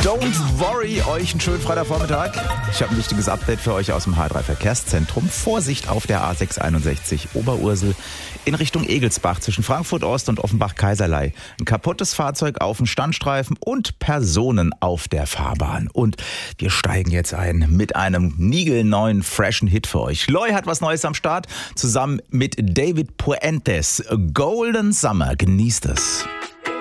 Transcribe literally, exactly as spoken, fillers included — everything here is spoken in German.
Don't worry, euch einen schönen Freitagvormittag. Ich habe ein wichtiges Update für euch aus dem H drei Verkehrszentrum. Vorsicht auf der A sechshunderteinundsechzig Oberursel in Richtung Egelsbach zwischen Frankfurt Ost und Offenbach-Kaiserlei. Ein kaputtes Fahrzeug auf dem Standstreifen und Personen auf der Fahrbahn. Und wir steigen jetzt ein mit einem niegelneuen, freshen Hit für euch. Loy hat was Neues am Start, zusammen mit David Puentes. Golden Summer, genießt es.